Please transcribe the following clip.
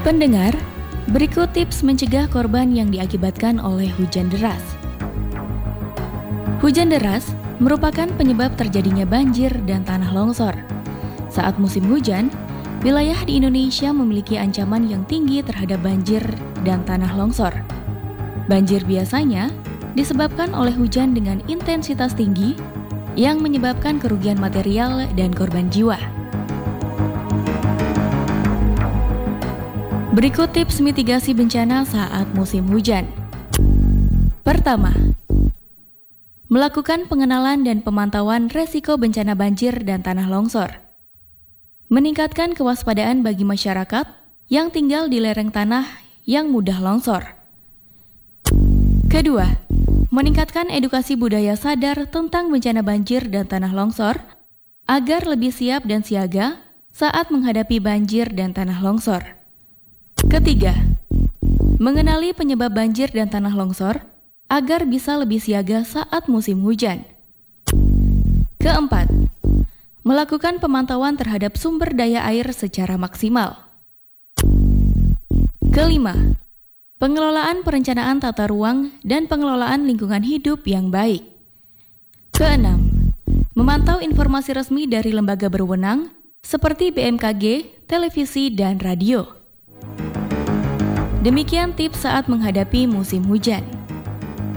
Pendengar, berikut tips mencegah korban yang diakibatkan oleh hujan deras. Hujan deras merupakan penyebab terjadinya banjir dan tanah longsor. Saat musim hujan, wilayah di Indonesia memiliki ancaman yang tinggi terhadap banjir dan tanah longsor. Banjir biasanya disebabkan oleh hujan dengan intensitas tinggi yang menyebabkan kerugian material dan korban jiwa. Berikut tips mitigasi bencana saat musim hujan. Pertama, melakukan pengenalan dan pemantauan resiko bencana banjir dan tanah longsor. Meningkatkan kewaspadaan bagi masyarakat yang tinggal di lereng tanah yang mudah longsor. Kedua, meningkatkan edukasi budaya sadar tentang bencana banjir dan tanah longsor agar lebih siap dan siaga saat menghadapi banjir dan tanah longsor. Ketiga, mengenali penyebab banjir dan tanah longsor agar bisa lebih siaga saat musim hujan. Keempat, melakukan pemantauan terhadap sumber daya air secara maksimal. Kelima, pengelolaan perencanaan tata ruang dan pengelolaan lingkungan hidup yang baik. Keenam, memantau informasi resmi dari lembaga berwenang seperti BMKG, televisi, dan radio. Demikian tips saat menghadapi musim hujan.